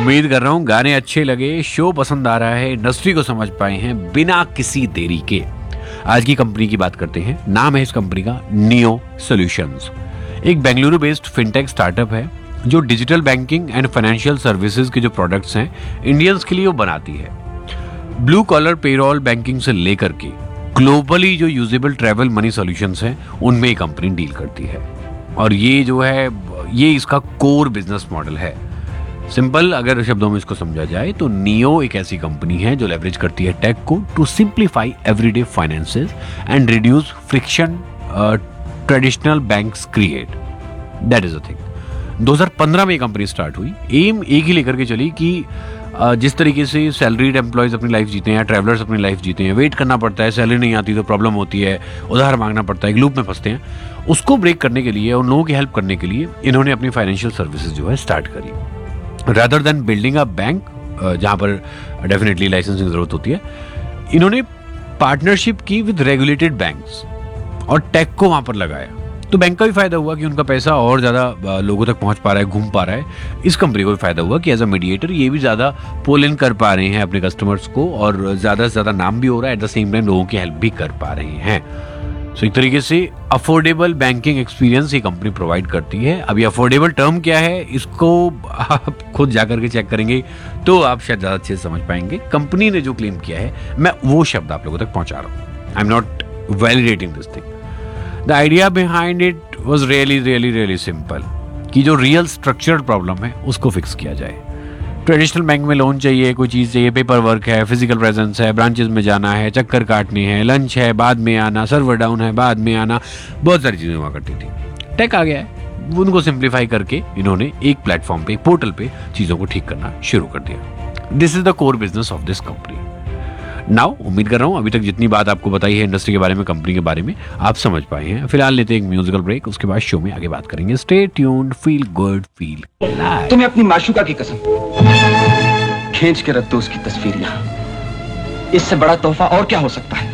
उम्मीद कर रहा हूँ गाने अच्छे लगे, शो पसंद आ रहा है, इंडस्ट्री को समझ पाए हैं बिना किसी देरी के। आज की कंपनी की बात करते हैं। नाम है इस कंपनी का नियो सॉल्यूशंस। एक बेंगलुरु बेस्ड फिनटेक स्टार्टअप है जो digital banking and financial services के जो प्रोडक्ट्स हैं इंडियंस के लिए वो बनाती है। ब्लू कॉलर पेरोल बैंकिंग से लेकर के ग्लोबली जो यूजेबल ट्रैवल मनी सॉल्यूशंस हैं उनमें ये कंपनी डील करती है। और ये जो है ये इसका कोर बिजनेस मॉडल है। सिंपल अगर शब्दों में इसको समझा जाए तो नियो एक ऐसी कंपनी है जो लेवरेज करती है टेक को to simplify everyday finances and reduce friction traditional banks create. That is a thing. 2015 में ये कंपनी स्टार्ट हुई। एम एक ही लेकर के चली कि जिस तरीके से सैलरीड एम्प्लॉयज अपनी लाइफ जीते हैं, ट्रैवलर्स अपनी लाइफ जीते हैं, वेट करना पड़ता है, सैलरी नहीं आती तो प्रॉब्लम होती है, उधार मांगना पड़ता है, एक लूप में फंसते हैं, उसको ब्रेक करने के लिए, उन लोगों की हेल्प करने के लिए इन्होंने अपनी फाइनेंशियल सर्विसेज जो है स्टार्ट करी। Rather than building a bank जहां पर डेफिनेटली लाइसेंसिंग की जरूरत होती है, इन्होंने पार्टनरशिप की विद रेगुलेटेड बैंक्स और टेक को वहां पर लगाया। तो बैंक का भी फायदा हुआ कि उनका पैसा और ज्यादा लोगों तक पहुंच पा रहा है, घूम पा रहा है। इस कंपनी को भी फायदा हुआ कि एज अ मीडिएटर ये भी ज्यादा पुल इन कर पा रहे हैं अपने कस्टमर्स को और ज्यादा से ज्यादा नाम भी हो रहा है, एट द सेम टाइम लोगों की हेल्प भी कर पा रहे हैं। सो एक तरीके से अफोर्डेबल बैंकिंग एक्सपीरियंस ये कंपनी प्रोवाइड करती है। अब ये अफोर्डेबल टर्म क्या है इसको आप खुद जाकर के चेक करेंगे तो आप शायद ज्यादा अच्छे से समझ पाएंगे। कंपनी ने जो क्लेम किया है मैं वो शब्द आप लोगों तक पहुंचा रहा हूं। I am not validating this thing. The idea behind it was really simple कि जो रियल स्ट्रक्चरल प्रॉब्लम है उसको फिक्स किया जाए। ट्रेडिशनल बैंक में लोन चाहिए, कोई चीज़ चाहिए, पेपर वर्क है, फिजिकल प्रेजेंस है, ब्रांचेस में जाना है, चक्कर काटने हैं, लंच है बाद में आना, सर्वर डाउन है बाद में आना, बहुत सारी चीज़ें हुआ करती थी। टेक आ गया है, उनको सिंप्लीफाई करके इन्होंने एक प्लेटफॉर्म पे, एक पोर्टल पे चीज़ों को ठीक करना शुरू कर दिया। This is the core business of this company. Now उम्मीद कर रहा हूं अभी तक जितनी बात आपको बताई है इंडस्ट्री के बारे में, कंपनी के बारे में, आप समझ पाए हैं। फिलहाल लेते हैं एक म्यूजिकल ब्रेक, उसके बाद शो में आगे बात करेंगे। Stay tuned, feel good, feel live. तुम्हें अपनी माशूका की कसम, खींच के रख दो उसकी तस्वीर यहाँ। इससे बड़ा तोहफा और क्या हो सकता है?